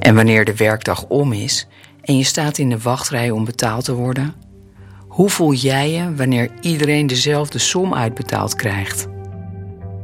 En wanneer de werkdag om is en je staat in de wachtrij om betaald te worden, hoe voel jij je wanneer iedereen dezelfde som uitbetaald krijgt?